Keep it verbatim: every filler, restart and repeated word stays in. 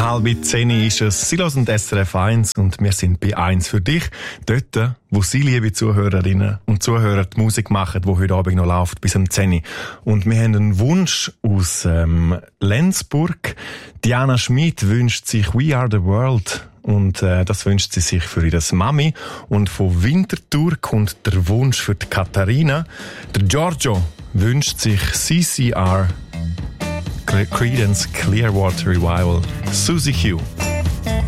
halb zehn ist es. Sie hören S R F eins und wir sind bei eins für dich. Dort, wo Sie, liebe Zuhörerinnen und Zuhörer, die Musik machen, die heute Abend noch läuft, bis um zehn. Und wir haben einen Wunsch aus ähm, Lenzburg. Diana Schmid wünscht sich We Are the World. Und äh, das wünscht sie sich für ihre Mami. Und von Winterthur kommt der Wunsch für die Katharina. Der Giorgio wünscht sich C C R, Creedence Clearwater Revival, Suzy Q.